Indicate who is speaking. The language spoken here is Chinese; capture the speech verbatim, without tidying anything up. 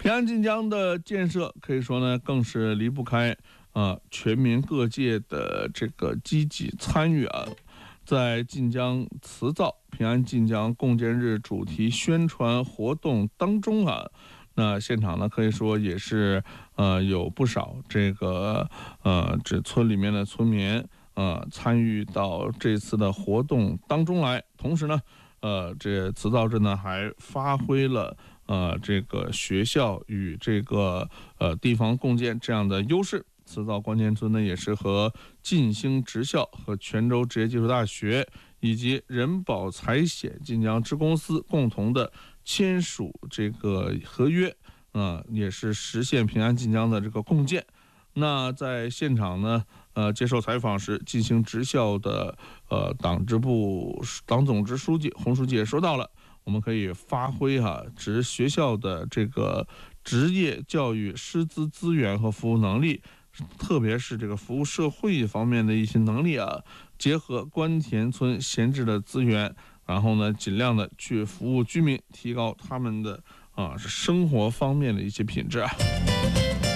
Speaker 1: 平安晋江的建设可以说呢，更是离不开啊全民各界的这个积极参与啊。在晋江磁造平安晋江共建日主题宣传活动当中啊，那现场呢可以说也是呃有不少这个呃这村里面的村民呃参与到这次的活动当中来，同时呢，呃这磁造镇呢还发挥了呃这个学校与这个呃地方共建这样的优势。磁造关键村呢，也是和晋兴职校和泉州职业技术大学以及人保财险晋江支公司共同的签署这个合约，啊、呃，也是实现平安晋江的这个共建。那在现场呢，呃，接受采访时，晋兴职校的呃党支部党总支书记洪书记也说到了，我们可以发挥哈、啊，职学校的这个职业教育师资资源和服务能力。特别是这个服务社会方面的一些能力啊，结合关田村闲置的资源，然后呢，尽量的去服务居民，提高他们的啊生活方面的一些品质啊。